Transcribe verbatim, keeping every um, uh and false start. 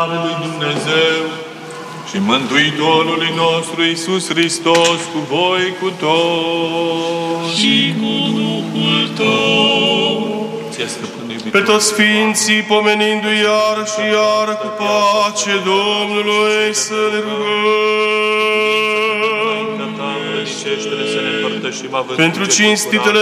lui Dumnezeu și Mântuitorului nostru Iisus Hristos cu voi cu toți. Și cu Duhul tău. Ție, Stăpâne iubitor, Pe toți sfinții, pomenindu-i iar și iar cu pace Domnului să ne rugăm. să ne împărtășim având Pentru cugetul cinstitele